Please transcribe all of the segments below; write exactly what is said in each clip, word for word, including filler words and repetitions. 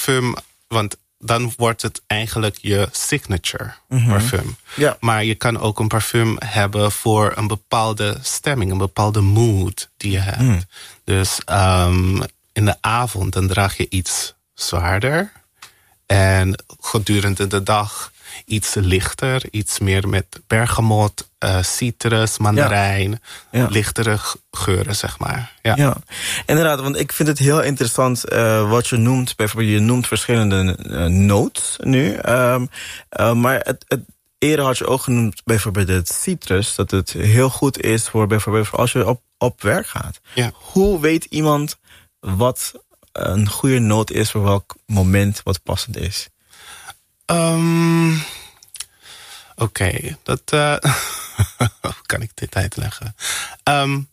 parfum, want dan wordt het eigenlijk je signature mm-hmm. parfum. Ja. Maar je kan ook een parfum hebben voor een bepaalde stemming, een bepaalde mood die je hebt. Mm. Dus um, in de avond dan draag je iets zwaarder. En gedurende de dag iets lichter, iets meer met bergamot, uh, citrus, mandarijn, ja. Ja. lichtere geuren, zeg maar. Ja. ja, inderdaad, want ik vind het heel interessant uh, wat je noemt. Bijvoorbeeld, je noemt verschillende uh, notes nu. Um, uh, maar het, het, eerder had je ook genoemd bijvoorbeeld het citrus, dat het heel goed is voor bijvoorbeeld als je op, op werk gaat. Ja. Hoe weet iemand wat een goede noot is voor welk moment wat passend is? Um, Oké, okay, dat uh, hoe kan ik dit uitleggen? Um,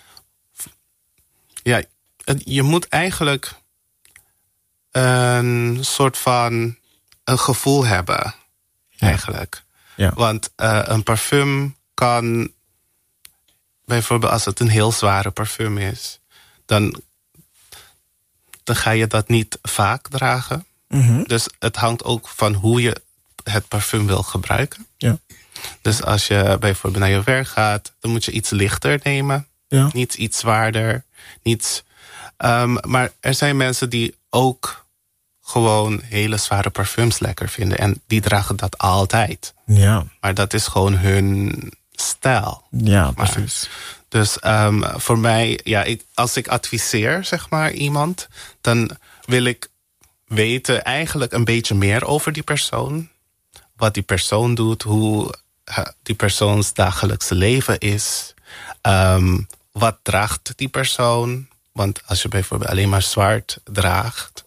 ja, je moet eigenlijk een soort van een gevoel hebben, ja. eigenlijk. Ja. Want uh, een parfum kan, bijvoorbeeld als het een heel zware parfum is, dan, dan ga je dat niet vaak dragen. Mm-hmm. Dus het hangt ook van hoe je het parfum wil gebruiken. Ja. Dus als je bijvoorbeeld naar je werk gaat, dan moet je iets lichter nemen. Ja. Niet iets zwaarder. Niet, um, maar er zijn mensen die ook gewoon hele zware parfums lekker vinden. En die dragen dat altijd. Ja. Maar dat is gewoon hun stijl. Ja, maar. precies. Dus um, voor mij, ja, ik, als ik adviseer, zeg maar, iemand, dan wil ik weten eigenlijk een beetje meer over die persoon. Wat die persoon doet, hoe die persoons dagelijkse leven is. Um, wat draagt die persoon? Want als je bijvoorbeeld alleen maar zwart draagt,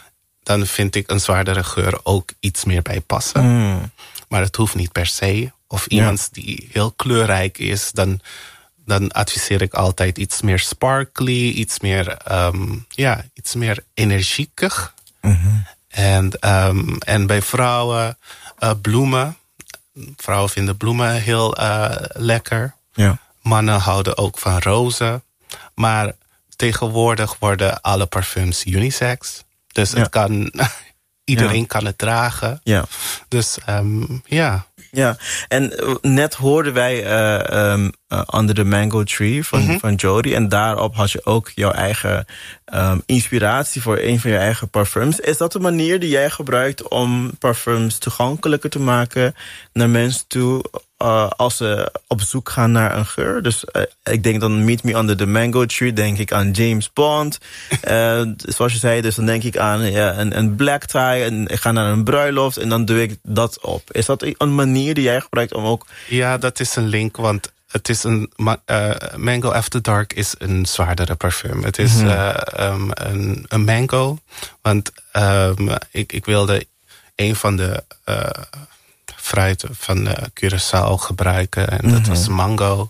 dan vind ik een zwaardere geur ook iets meer bij passen. Mm. Maar het hoeft niet per se. Of iemand ja. die heel kleurrijk is, dan, dan adviseer ik altijd iets meer sparkly, iets meer, um, ja, iets meer energiekig. Mm-hmm. En, um, en bij vrouwen uh, bloemen. Vrouwen vinden bloemen heel uh, lekker. Ja. Mannen houden ook van rozen. Maar tegenwoordig worden alle parfums unisex. Dus ja. het kan, iedereen ja. kan het dragen. Ja. Dus um, ja. Ja, en net hoorden wij uh, um, uh, Under the Mango Tree van, mm-hmm. van Jody. En daarop had je ook jouw eigen um, inspiratie voor een van je eigen parfums. Is dat de manier die jij gebruikt om parfums toegankelijker te maken naar mensen toe uh, als ze op zoek gaan naar een geur? Dus uh, ik denk dan Meet Me Under the Mango Tree, denk ik aan James Bond. Uh, zoals je zei, dus dan denk ik aan ja, een, een black tie en ik ga naar een bruiloft en dan doe ik dat op. Is dat een manier die jij gebruikt om ook... Ja, dat is een link, want het is een uh, Mango After Dark is een zwaardere parfum. Het is mm-hmm. uh, um, een, een mango, want um, ik, ik wilde een van de uh, fruiten van uh, Curaçao gebruiken en mm-hmm. dat was mango.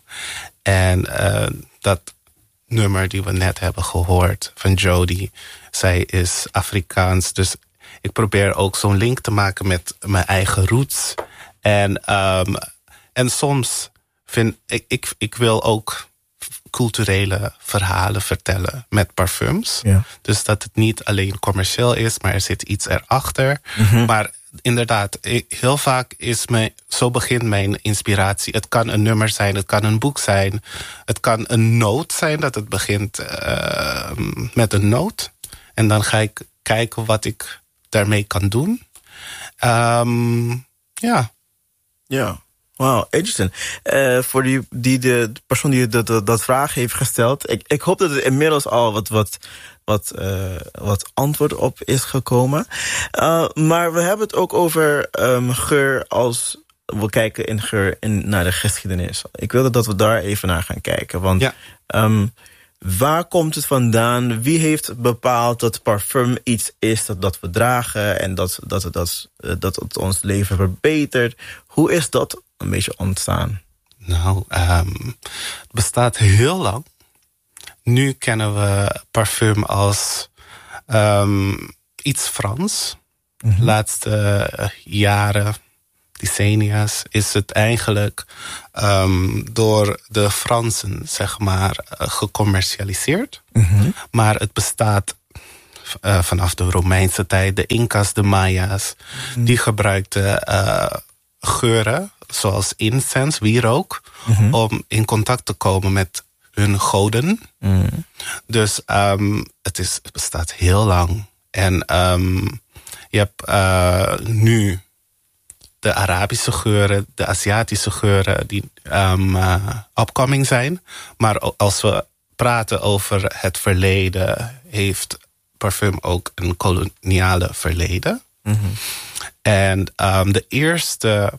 En uh, dat nummer die we net hebben gehoord van Jody, zij is Afrikaans, dus ik probeer ook zo'n link te maken met mijn eigen roots. En, um, en soms vind ik, ik, ik wil ook culturele verhalen vertellen met parfums. Ja. Dus dat het niet alleen commercieel is, maar er zit iets erachter. Mm-hmm. Maar inderdaad, ik, heel vaak is mijn, zo begint mijn inspiratie. Het kan een nummer zijn, het kan een boek zijn. Het kan een noot zijn, dat het begint uh, met een noot. En dan ga ik kijken wat ik daarmee kan doen. Um, ja. Ja, wauw, interesting. Uh, voor die, die de persoon die dat, dat, dat vraag heeft gesteld, ik, ik hoop dat er inmiddels al wat, wat, wat, uh, wat antwoord op is gekomen. Uh, maar we hebben het ook over um, geur als we kijken in geur in, naar de geschiedenis. Ik wilde dat we daar even naar gaan kijken. Want ja. um, waar komt het vandaan? Wie heeft bepaald dat parfum iets is dat, dat we dragen en dat, dat, het, dat, dat het ons leven verbetert? Hoe is dat een beetje ontstaan? Nou, um, het bestaat heel lang. Nu kennen we parfum als um, iets Frans. Mm-hmm. De laatste uh, jaren, decennia's, is het eigenlijk um, door de Fransen, zeg maar, uh, gecommercialiseerd. Mm-hmm. Maar het bestaat uh, vanaf de Romeinse tijd. De Inca's, de Maya's. Mm. Die gebruikten uh, geuren, zoals incense, wierook... Mm-hmm. om in contact te komen met hun goden. Mm. Dus um, het, is, het bestaat heel lang. En um, je hebt uh, nu de Arabische geuren, de Aziatische geuren... die um, uh, upcoming zijn. Maar als we praten over het verleden... heeft parfum ook een koloniale verleden. Mm-hmm. En um, de eerste...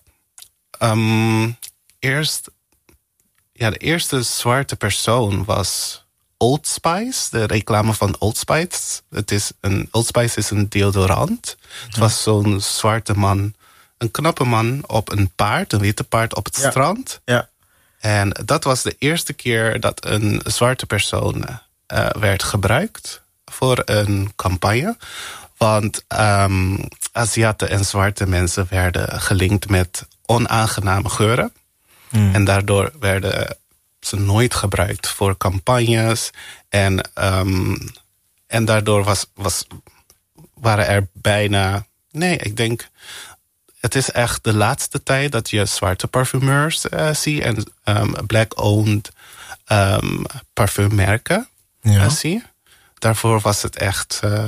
Um, eerst, ja, de eerste zwarte persoon was Old Spice. De reclame van Old Spice. Het is een, Old Spice is een deodorant. Mm-hmm. Het was zo'n zwarte man... een knappe man op een paard, een witte paard op het ja. strand. Ja. En dat was de eerste keer dat een zwarte persoon uh, werd gebruikt voor een campagne. Want um, Aziaten en zwarte mensen werden gelinkt met onaangename geuren. Mm. En daardoor werden ze nooit gebruikt voor campagnes. En, um, en daardoor was, was, waren er bijna... Nee, ik denk... Het is echt de laatste tijd dat je zwarte parfumeurs uh, ziet... en um, black-owned um, parfummerken ja. uh, zie. Daarvoor was het echt... Uh,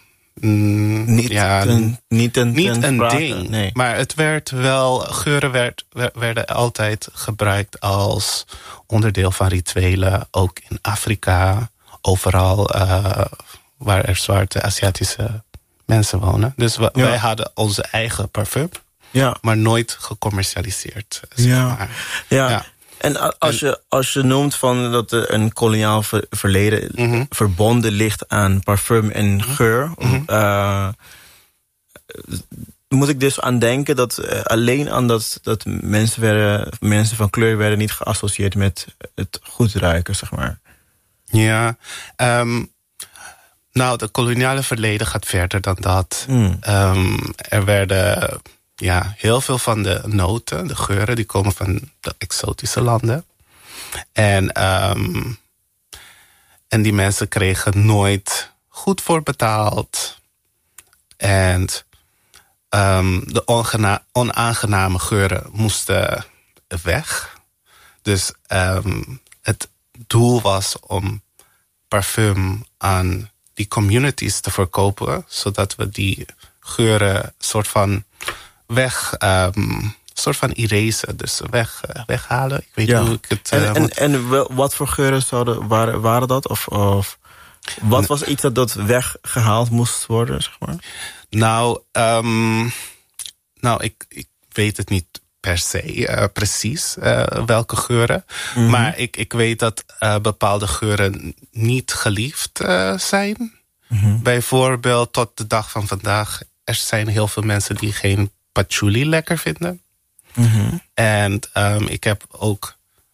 mm, niet, ja, een, niet een, niet een, een sprake, ding. Nee. Maar het werd wel... Geuren werd, werden altijd gebruikt als onderdeel van rituelen. Ook in Afrika. Overal uh, waar er zwarte Aziatische... mensen wonen. Dus we, ja. wij hadden onze eigen parfum. Ja. Maar nooit gecommercialiseerd. Zeg ja. maar. Ja. ja. En als je, als je noemt van dat er een koloniaal ver, verleden... Mm-hmm. verbonden ligt aan parfum en geur... Mm-hmm. Uh, moet ik dus aan denken dat uh, alleen aan dat, dat mensen, werden, mensen van kleur... werden niet geassocieerd met het goed ruiken, zeg maar. Ja, um, nou, de koloniale verleden gaat verder dan dat. Mm. Um, er werden ja, heel veel van de noten, de geuren... die komen van de exotische landen. En, um, en die mensen kregen nooit goed voor betaald. En um, de ongena- onaangename geuren moesten weg. Dus um, het doel was om parfum aan... die communities te verkopen, zodat we die geuren soort van weg, um, soort van erasen, dus weg, uh, weghalen. Ik weet ja. hoe ik het uh, En, en, en wel, wat voor geuren zouden, waren, waren dat? Of, of wat was iets dat, dat weggehaald moest worden, zeg maar? Nou, um, nou ik, ik weet het niet per se uh, precies uh, welke geuren. Mm-hmm. Maar ik, ik weet dat uh, bepaalde geuren niet geliefd uh, zijn. Mm-hmm. Bijvoorbeeld tot de dag van vandaag... er zijn heel veel mensen die geen patchouli lekker vinden. Mm-hmm. En um, ik heb ook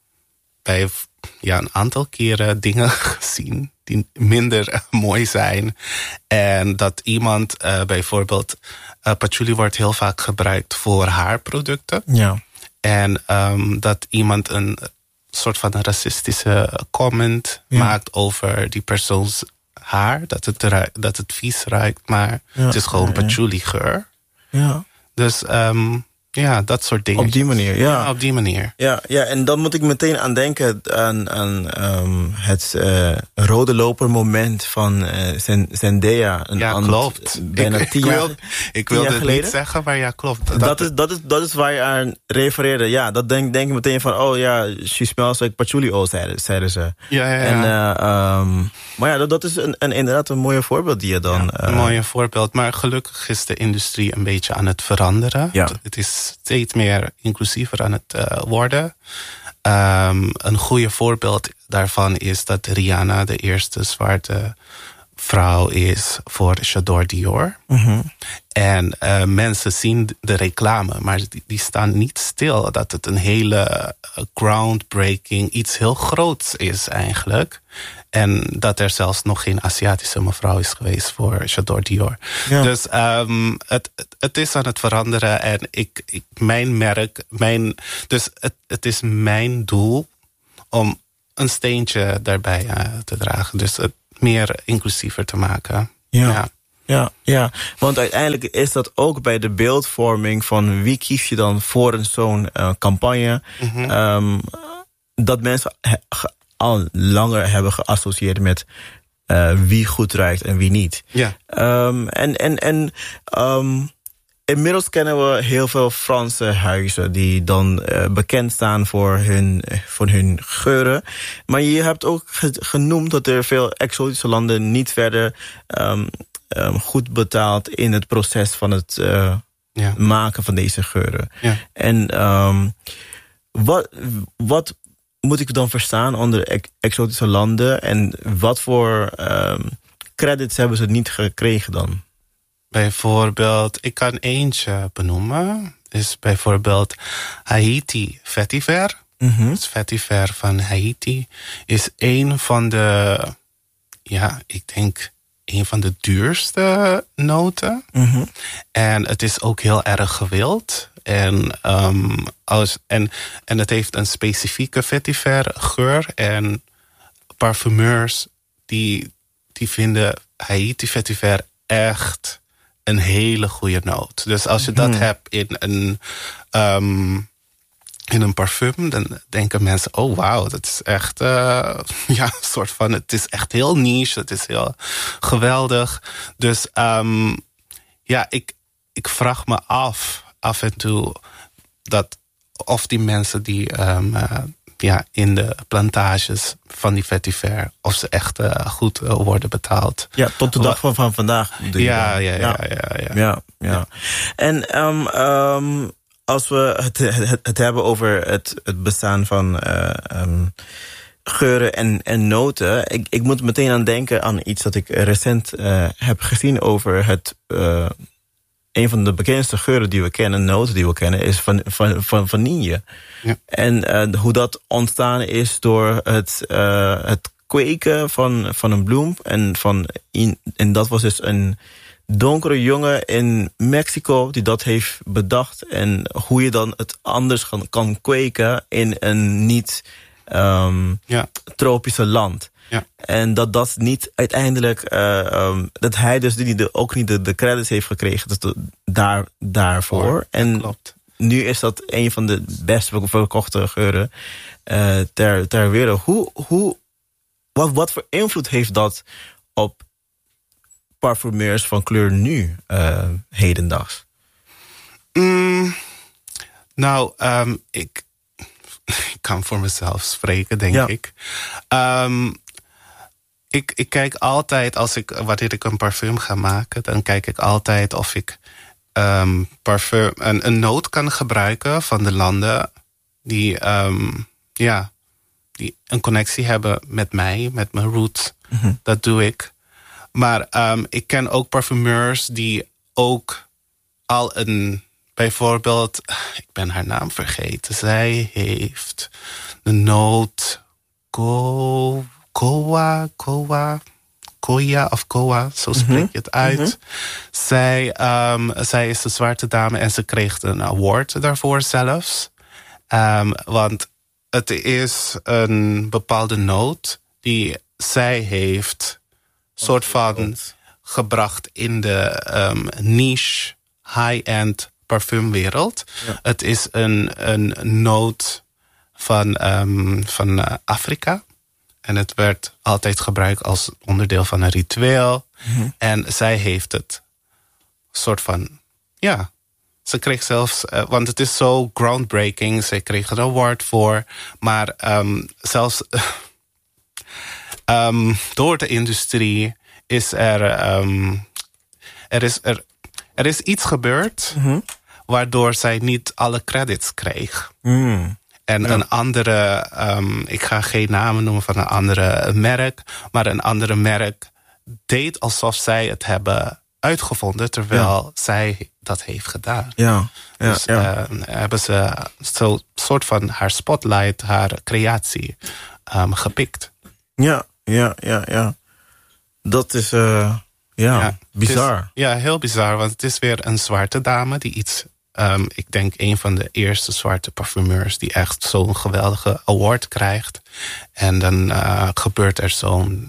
bij ja, een aantal keren dingen gezien... die minder uh, mooi zijn. En dat iemand uh, bijvoorbeeld... Uh, patchouli wordt heel vaak gebruikt voor haarproducten. Ja. En um, dat iemand een soort van een racistische comment ja. maakt over die persoons haar. Dat het, ruikt, dat het vies ruikt, maar ja. het is gewoon ja, patchouli geur. Ja. Dus um, ja, dat soort dingen. Op die manier, ja. ja op die manier. Ja, ja, en dan moet ik meteen aan denken aan, aan um, het uh, rode loper moment van uh, Zendaya. Een ja, and, klopt. Bijna ik, tien ik, jaar, wil, ik wilde het niet zeggen, maar ja, klopt. Dat, dat, is, dat, is, dat is waar je aan refereerde. Ja, dat denk, denk ik meteen van, oh ja, she smells like patchouli oil, zeiden, zeiden ze. Ja, ja, ja. En, uh, um, maar ja, dat, dat is een, een, inderdaad een mooie voorbeeld die je dan... Ja, een uh, mooie voorbeeld, maar gelukkig is de industrie een beetje aan het veranderen. Ja. Het is steeds meer inclusiever aan het uh, worden. Um, een goede voorbeeld daarvan is dat Rihanna de eerste zwarte vrouw is voor J'adore Dior. Mm-hmm. En uh, mensen zien de reclame, maar die, die staan niet stil dat het een hele uh, groundbreaking, iets heel groots is eigenlijk. En dat er zelfs nog geen Aziatische mevrouw is geweest voor J'adore Dior. Ja. Dus um, het, het is aan het veranderen. En ik, ik, mijn merk, mijn, dus het, het is mijn doel om een steentje daarbij uh, te dragen. Dus het meer inclusiever te maken. Ja. ja. Ja, ja, want uiteindelijk is dat ook bij de beeldvorming van wie kies je dan voor een zo'n uh, campagne. Mm-hmm. Um, dat mensen he, ge, al langer hebben geassocieerd met uh, wie goed ruikt en wie niet. Ja. Um, en en, en um, inmiddels kennen we heel veel Franse huizen die dan uh, bekend staan voor hun, voor hun geuren. Maar je hebt ook ge, genoemd dat er veel exotische landen niet verder Um, Um, goed betaald in het proces van het uh, ja. maken van deze geuren. Ja. En um, wat, wat moet ik dan verstaan onder ex- exotische landen en wat voor um, credits hebben ze niet gekregen dan? Bijvoorbeeld, ik kan eentje benoemen. Is bijvoorbeeld Haiti vetiver. Mm-hmm. Het vetiver van Haiti is een van de, ja, ik denk een van de duurste noten. Mm-hmm. En het is ook heel erg gewild. En, um, als, en, en het heeft een specifieke vetiver geur. En parfumeurs die, die vinden Haiti vetiver echt een hele goede noot. Dus als je mm-hmm. dat hebt in een, um, in een parfum, dan denken mensen, oh wauw, dat is echt uh, ja, een soort van, het is echt heel niche, het is heel geweldig. Dus um, ja, ik, ik vraag me af, af en toe, dat of die mensen die um, uh, ja, in de plantages van die vetiver, of ze echt uh, goed uh, worden betaald. Ja, tot de dag van, van vandaag. Ja, ja, ja, ja, ja, ja. ja, ja. En um, um, als we het, het, het hebben over het, het bestaan van uh, um, geuren en, en noten. Ik, ik moet meteen aan denken aan iets dat ik recent uh, heb gezien over het Uh, een van de bekendste geuren die we kennen, noten die we kennen, is van, van, van vanille. Ja. En uh, hoe dat ontstaan is door het, uh, het kweken van, van een bloem. En, van in, en dat was dus een donkere jongen in Mexico die dat heeft bedacht. En hoe je dan het anders kan, kan kweken in een niet um, ja. tropische land. Ja. En dat dat niet uiteindelijk uh, um, dat hij dus die de, ook niet de, de credits heeft gekregen dus de, daar, daarvoor. Voor, en klopt. Nu is dat een van de best verkochte geuren uh, ter, ter wereld. Hoe, hoe, wat, wat voor invloed heeft dat op parfumeurs van kleur nu, uh, hedendaags? Mm, nou, um, ik, ik kan voor mezelf spreken, denk ja. ik. Um, Ik, ik kijk altijd, als ik, wanneer ik een parfum ga maken, dan kijk ik altijd of ik um, parfum, een, een noot kan gebruiken van de landen die, um, ja, die een connectie hebben met mij, met mijn roots. Mm-hmm. Dat doe ik. Maar um, ik ken ook parfumeurs die ook al een, bijvoorbeeld, ik ben haar naam vergeten. Zij heeft de noot Go. Koa, Koa, Koya of Koa, zo spreek je het uit. Mm-hmm. Zij, um, zij is een zwarte dame en ze kreeg een award daarvoor zelfs. Um, want het is een bepaalde noot die zij heeft soort van gebracht in de um, niche high-end parfumwereld. Ja. Het is een, een noot van, um, van uh, Afrika. En het werd altijd gebruikt als onderdeel van een ritueel. Mm-hmm. En zij heeft het soort van, ja, ze kreeg zelfs, uh, want het is zo groundbreaking. Ze kreeg er een award voor. Maar um, zelfs uh, um, door de industrie is er, um, er, is, er, er is iets gebeurd, mm-hmm. waardoor zij niet alle credits kreeg. Mm. En ja. een andere, um, ik ga geen namen noemen van een andere merk, maar een andere merk deed alsof zij het hebben uitgevonden, terwijl ja. zij dat heeft gedaan. Ja. Ja. Dus ja. Uh, hebben ze zo soort van haar spotlight, haar creatie um, gepikt. Ja, ja, ja, ja. Dat is, uh, ja, ja, bizar. Is, ja, heel bizar, want het is weer een zwarte dame die iets, um, ik denk een van de eerste zwarte parfumeurs die echt zo'n geweldige award krijgt. En dan uh, gebeurt er zo'n,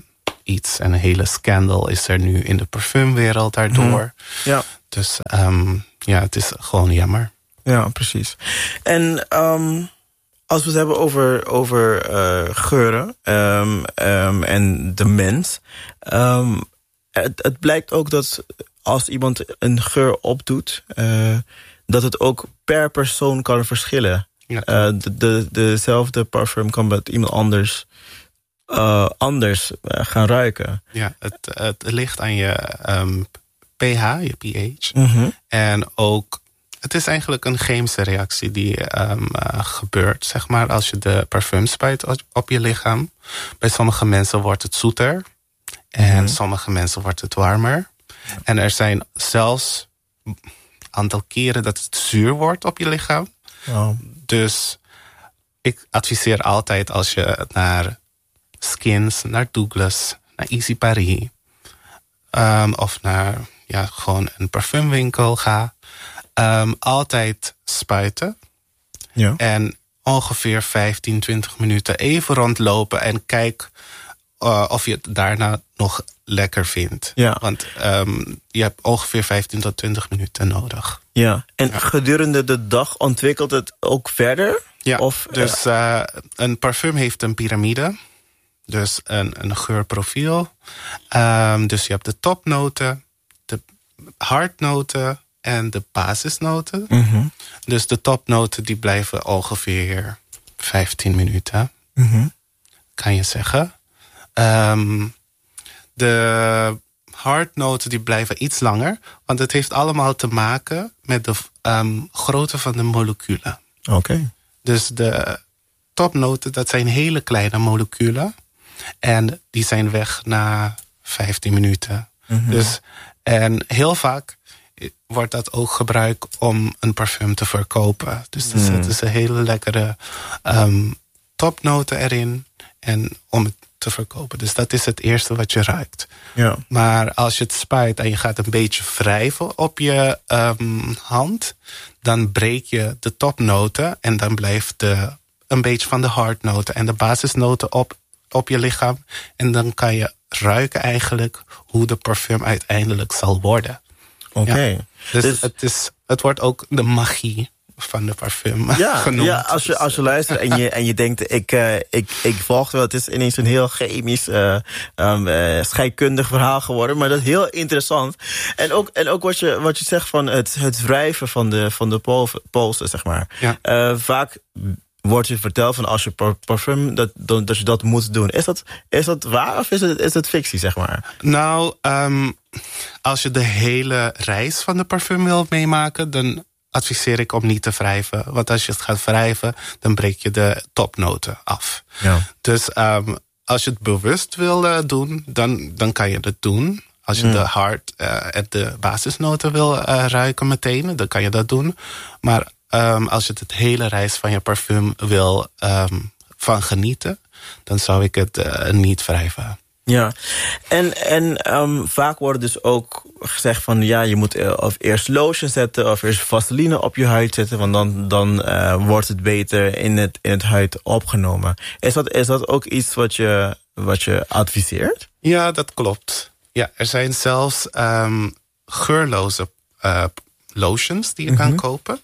iets. En een hele scandal is er nu in de parfumwereld daardoor. Mm. Ja. Dus um, ja, het is gewoon jammer. Ja, precies. En um, als we het hebben over, over uh, geuren um, um, en de mens. Um, het, het blijkt ook dat als iemand een geur opdoet, Uh, dat het ook per persoon kan verschillen. Ja. Uh, de, de, dezelfde parfum kan met iemand anders uh, anders uh, gaan ruiken. Ja, het, het ligt aan je um, pH, je pH. Mm-hmm. En ook, het is eigenlijk een chemische reactie die um, uh, gebeurt, zeg maar, als je de parfum spuit op je lichaam. Bij sommige mensen wordt het zoeter. En mm-hmm. sommige mensen wordt het warmer. En er zijn zelfs aantal keren dat het zuur wordt op je lichaam. Oh. Dus ik adviseer altijd als je naar Skins, naar Douglas, naar Easy Paris um, of naar ja, gewoon een parfumwinkel gaat, um, altijd spuiten. Ja. En ongeveer vijftien, twintig minuten even rondlopen en kijk uh, of je het daarna nog lekker vindt. Ja. Want um, je hebt ongeveer vijftien tot twintig minuten nodig. Ja. En ja. gedurende de dag ontwikkelt het ook verder? Ja, of, dus uh, een parfum heeft een piramide. Dus een, een geurprofiel. Um, dus je hebt de topnoten, de hardnoten en de basisnoten. Mm-hmm. Dus de topnoten die blijven ongeveer vijftien minuten. Mm-hmm. Kan je zeggen. Um, de hardnoten die blijven iets langer. Want het heeft allemaal te maken met de um, grootte van de moleculen. Oké. Okay. Dus de topnoten, dat zijn hele kleine moleculen. En die zijn weg na vijftien minuten. Mm-hmm. Dus, en heel vaak wordt dat ook gebruikt om een parfum te verkopen. Dus dan mm. zetten ze hele lekkere um, topnoten erin. En om het te verkopen. Dus dat is het eerste wat je ruikt. Ja. Maar als je het spuit en je gaat een beetje wrijven op je um, hand, dan breek je de topnoten en dan blijft de, een beetje van de hardnoten en de basisnoten op, op je lichaam. En dan kan je ruiken eigenlijk hoe de parfum uiteindelijk zal worden. Oké. Okay. Ja. Dus, dus het, is, het wordt ook de magie van de parfum ja, genoemd. Ja, als je, als je luistert en je, en je denkt, ik, uh, ik, ik volg wel, het is ineens een heel chemisch, uh, um, uh, scheikundig verhaal geworden, maar dat is heel interessant. En ook, en ook wat, je, wat je zegt van het, het wrijven van de, van de pol, polsen, zeg maar. Ja. Uh, vaak wordt je verteld van als je parfum, dat, dat je dat moet doen. Is dat, is dat waar of is het, is het fictie, zeg maar? Nou, um, als je de hele reis van de parfum wilt meemaken, dan adviseer ik om niet te wrijven. Want als je het gaat wrijven, dan breek je de topnoten af. Ja. Dus um, als je het bewust wil uh, doen, dan, dan kan je het doen. Als je mm. de hard uh, en de basisnoten wil uh, ruiken meteen, dan kan je dat doen. Maar um, als je het hele reis van je parfum wil um, van genieten, dan zou ik het uh, niet wrijven. Ja, en, en um, vaak wordt dus ook gezegd van ja, je moet uh, of eerst lotion zetten of eerst vaseline op je huid zetten, want dan, dan uh, wordt het beter in het, in het huid opgenomen. Is dat, is dat ook iets wat je, wat je adviseert? Ja, dat klopt. Ja, er zijn zelfs um, geurloze uh, lotions die je mm-hmm. kan kopen.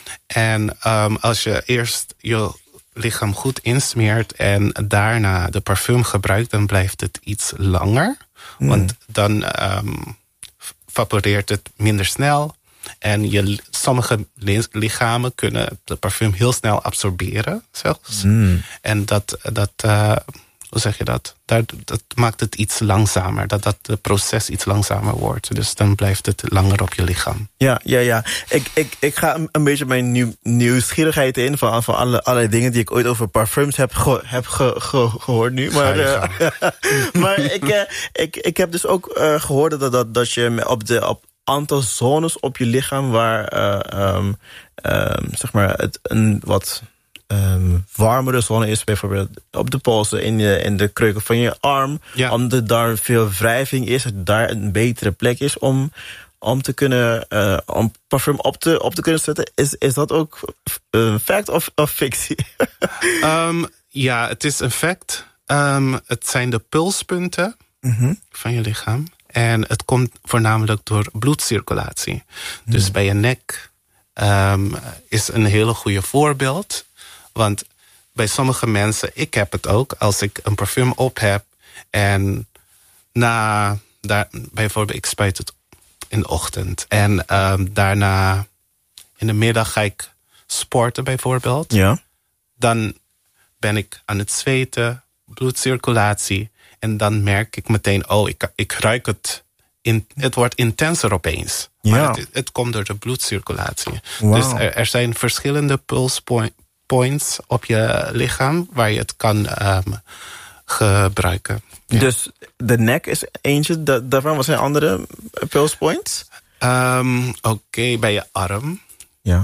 En um, als je eerst je lichaam goed insmeert en daarna de parfum gebruikt, dan blijft het iets langer. Mm. Want dan um, vaporeert het minder snel. En je, sommige lichamen kunnen de parfum heel snel absorberen zelfs. Mm. En dat, dat uh, hoe zeg je dat? Dat, dat maakt het iets langzamer. Dat dat het proces iets langzamer wordt. Dus dan blijft het langer op je lichaam. Ja, ja, ja. Ik, ik, ik ga een beetje mijn nieuw, nieuwsgierigheid in van, van alle, allerlei dingen die ik ooit over parfums heb, ge, heb ge, ge, gehoord nu. Maar, uh, maar ik, uh, ik, ik heb dus ook uh, gehoord dat, dat, dat je op de op aantal zones op je lichaam waar uh, um, um, zeg maar het een wat Um, warmere zone is, bijvoorbeeld op de polsen, in, je, in de kreuken van je arm. Ja. Omdat daar veel wrijving is, dat daar een betere plek is om, om te kunnen uh, om parfum op te, op te kunnen zetten. Is, is dat ook een fact of, of fictie? um, ja, het is een fact. Um, het zijn de pulspunten mm-hmm. van je lichaam. En het komt voornamelijk door bloedcirculatie. Mm. Dus bij je nek um, is een hele goede voorbeeld. Want bij sommige mensen, ik heb het ook, als ik een parfum op heb en na, daar, bijvoorbeeld ik spuit het in de ochtend en um, daarna in de middag ga ik sporten bijvoorbeeld. Ja. Dan ben ik aan het zweten, bloedcirculatie. En dan merk ik meteen, oh, ik, ik ruik het. In, het wordt intenser opeens. Ja. Maar het, het komt door de bloedcirculatie. Wow. Dus er, er zijn verschillende pulse point, points op je lichaam waar je het kan um, gebruiken. Ja. Dus de nek is eentje, da- daarvan wat zijn andere pulse points? Um, Oké, okay, bij je arm. Ja.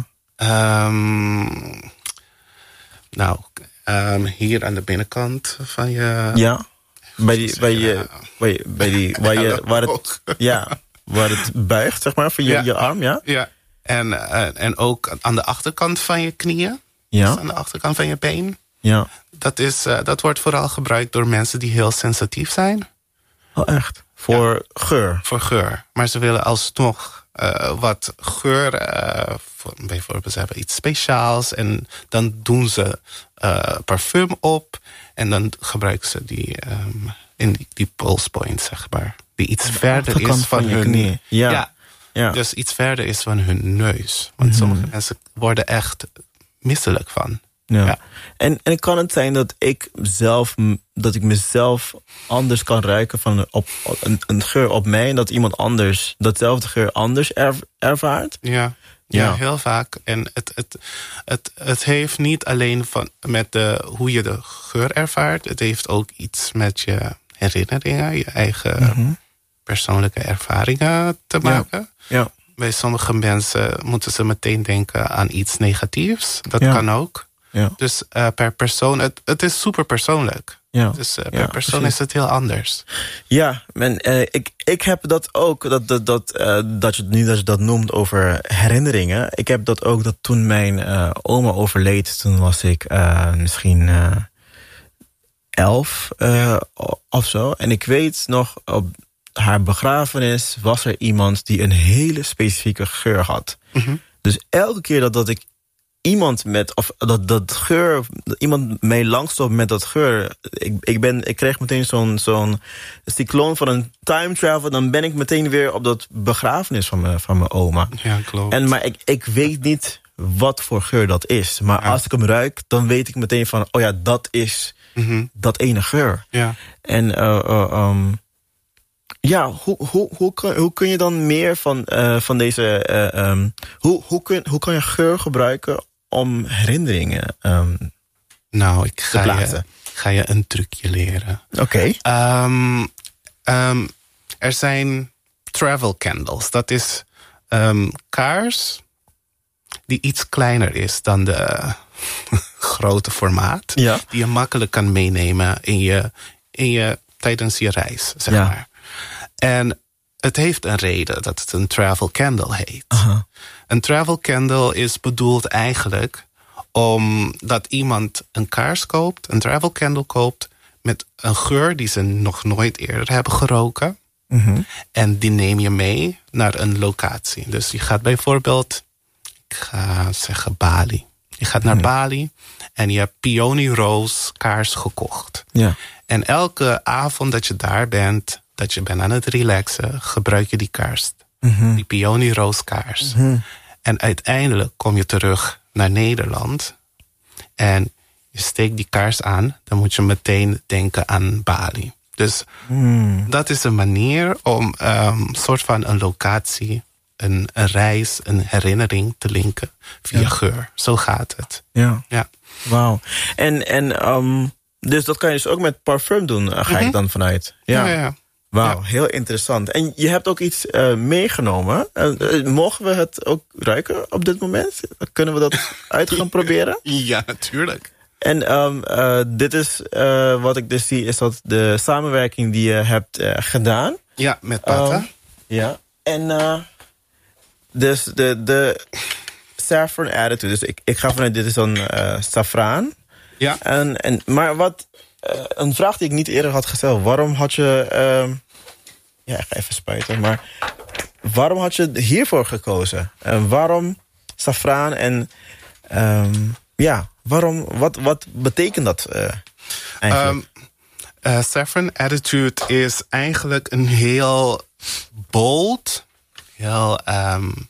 Um, nou, um, hier aan de binnenkant van je... Ja, bij die, bij je, bij, je, bij die, waar je, waar het, ja, waar het buigt, zeg maar, van je, ja. je arm, ja? Ja, en, uh, en ook aan de achterkant van je knieën. Ja. Dus aan de achterkant van je been. Ja. Dat, is, uh, dat wordt vooral gebruikt door mensen die heel sensitief zijn. Oh, echt? Voor ja. geur? Voor geur. Maar ze willen alsnog uh, wat geur. Uh, voor, bijvoorbeeld, ze hebben iets speciaals. En dan doen ze uh, parfum op. En dan gebruiken ze die, um, in die, die pulse point, zeg maar. Die iets verder is van, van hun... knie. Ja. Ja, ja. Dus iets verder is van hun neus. Want mm-hmm. sommige mensen worden echt misselijk van. Ja. Ja. En, en kan het zijn dat ik zelf, dat ik mezelf anders kan ruiken van op, een, een geur op mij en dat iemand anders datzelfde geur anders er, ervaart? Ja, ja, ja, heel vaak. En het, het, het, het heeft niet alleen van met de, hoe je de geur ervaart. Het heeft ook iets met je herinneringen, je eigen mm-hmm. persoonlijke ervaringen te maken. Ja. Ja. Bij sommige mensen moeten ze meteen denken aan iets negatiefs. Dat ja. kan ook. Ja. Dus uh, per persoon, het, het is super persoonlijk. Ja. Dus uh, per ja, persoon precies. Is het heel anders. Ja, en uh, ik, ik heb dat ook, dat, dat, dat, uh, dat je nu dat je dat noemt over herinneringen. Ik heb dat ook, dat toen mijn uh, oma overleed, toen was ik uh, misschien uh, elf uh, of zo. En ik weet nog, op haar begrafenis was er iemand die een hele specifieke geur had. Mm-hmm. Dus elke keer dat, dat ik iemand met, of dat, dat geur, iemand mij langsloopt met dat geur. Ik, ik, ben, ik kreeg meteen zo'n, zo'n cycloon van een time travel. Dan ben ik meteen weer op dat begrafenis van mijn, van mijn oma. Ja, klopt. En, maar ik, ik weet niet wat voor geur dat is. Maar ja. als ik hem ruik, dan weet ik meteen van, oh ja, dat is mm-hmm. dat ene geur. Ja. En uh, uh, um, ja, hoe, hoe, hoe, kun, hoe kun je dan meer van, uh, van deze... Uh, um, hoe, hoe, kun, hoe kan je geur gebruiken om herinneringen um, nou, ik ga te plaatsen? Je, ga je een trucje leren. Oké. Okay. Um, um, er zijn travel candles. Dat is um, kaars die iets kleiner is dan de grote formaat. Ja. Die je makkelijk kan meenemen in je, in je, tijdens je reis, zeg ja. maar. En het heeft een reden dat het een travel candle heet. Uh-huh. Een travel candle is bedoeld eigenlijk omdat iemand een kaars koopt, een travel candle koopt, met een geur die ze nog nooit eerder hebben geroken. Uh-huh. En die neem je mee naar een locatie. Dus je gaat bijvoorbeeld, ik ga zeggen Bali. Je gaat naar uh-huh. Bali en je hebt Peony Rose kaars gekocht. Ja. En elke avond dat je daar bent, dat je bent aan het relaxen, gebruik je die kaars. Mm-hmm. Die Peony Rose kaars. Mm-hmm. En uiteindelijk kom je terug naar Nederland. En je steekt die kaars aan. Dan moet je meteen denken aan Bali. Dus mm. dat is een manier om een um, soort van een locatie, een, een reis, een herinnering te linken via ja. geur. Zo gaat het. Ja. ja. Wauw. En, en um, dus dat kan je dus ook met parfum doen, ga mm-hmm. ik dan vanuit. Ja, ja, ja. Wauw, ja. heel interessant. En je hebt ook iets uh, meegenomen. Uh, uh, mogen we het ook ruiken op dit moment? Kunnen we dat uit gaan proberen? Ja, natuurlijk. En um, uh, dit is, uh, wat ik dus zie, is dat de samenwerking die je hebt uh, gedaan. Ja, met Pata. Um, ja, en uh, dus de, de saffron attitude. Dus ik, ik ga vanuit, dit is dan uh, saffraan. Ja. En, en, maar wat, uh, een vraag die ik niet eerder had gesteld. Waarom had je... Uh, ja, ik ga even spuiten. Maar waarom had je hiervoor gekozen? Uh, waarom saffraan en... Um, ja, waarom... Wat, wat betekent dat uh, eigenlijk? Um, uh, Saffron Attitude is eigenlijk een heel bold... Heel... Um,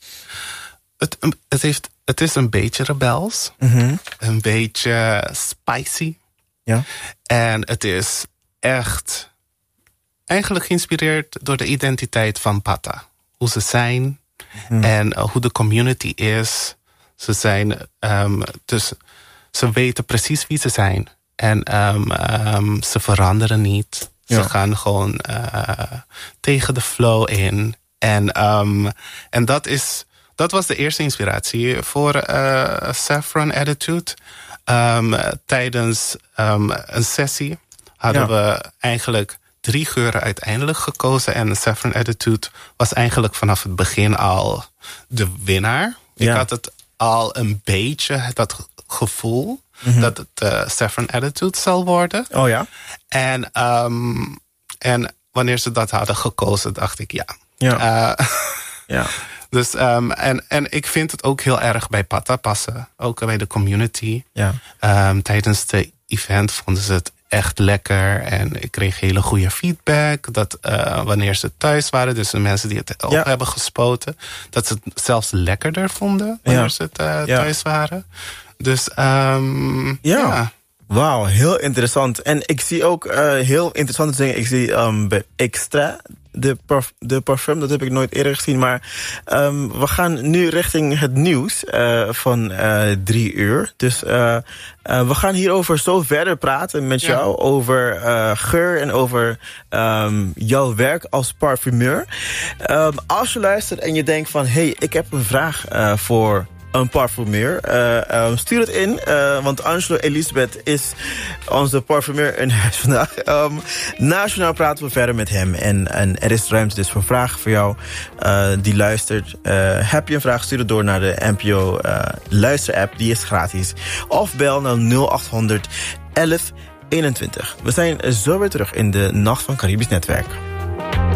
het, het, heeft, het is een beetje rebels. Mm-hmm. Een beetje spicy. Ja. En het is echt eigenlijk geïnspireerd door de identiteit van Pata. Hoe ze zijn mm. en uh, hoe de community is. Ze zijn, um, dus ze weten precies wie ze zijn. En um, um, ze veranderen niet. Ja. Ze gaan gewoon uh, tegen de flow in. En, um, en dat is, dat was de eerste inspiratie voor uh, Saffron Attitude. Um, tijdens um, een sessie hadden ja. we eigenlijk drie geuren uiteindelijk gekozen. En Saffron Attitude was eigenlijk vanaf het begin al de winnaar. Ja. Ik had het al een beetje, dat gevoel, mm-hmm. dat het uh, Saffron Attitude zal worden. Oh ja? En, um, en wanneer ze dat hadden gekozen, dacht ik ja. Ja. Uh, ja. Dus, um, en, en ik vind het ook heel erg bij Pata passen. Ook bij de community. Ja. Um, tijdens de event vonden ze het echt lekker. En ik kreeg hele goede feedback. Dat uh, wanneer ze thuis waren, dus de mensen die het op ja. hebben gespoten, dat ze het zelfs lekkerder vonden wanneer ja. ze het uh, ja. thuis waren. Dus um, ja. ja. Wauw, heel interessant. En ik zie ook uh, heel interessante dingen. Ik zie um, bij Extra, de, parf- de parfum, dat heb ik nooit eerder gezien. Maar um, we gaan nu richting het nieuws uh, van uh, drie uur. Dus uh, uh, we gaan hierover zo verder praten met jou. Ja. Over uh, geur en over um, jouw werk als parfumeur. Um, als je luistert en je denkt van, hey, ik heb een vraag uh, voor... een parfumeur. Uh, um, stuur het in, uh, want Angelo Elisabeth is onze parfumeur in huis vandaag. Um, nationaal praten we verder met hem. En, en er is ruimte dus voor vragen voor jou uh, die luistert. Uh, heb je een vraag, stuur het door naar de N P O uh, luisterapp. Die is gratis. Of bel naar nul acht honderd elf eenentwintig. We zijn zo weer terug in de Nacht van Caribisch Netwerk.